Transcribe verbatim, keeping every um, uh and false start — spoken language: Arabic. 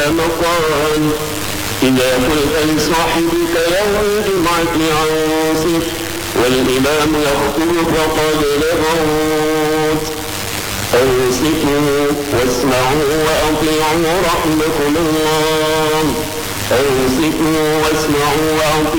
مقال إذا قلت لصاحبك يوم الجمعة أنصت والإمام يخطب فقد لغوت أنصتوا واسمعوا وأطيعوا رحمكم الله أنصتوا واسمعوا وأطيعوا